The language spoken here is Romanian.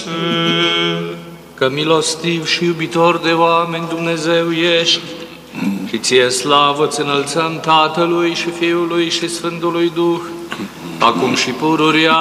Că milostiv și iubitor de oameni Dumnezeu ești, și ție slavă-ți înălțăm Tatălui și Fiului și Sfântului Duh, acum și pururia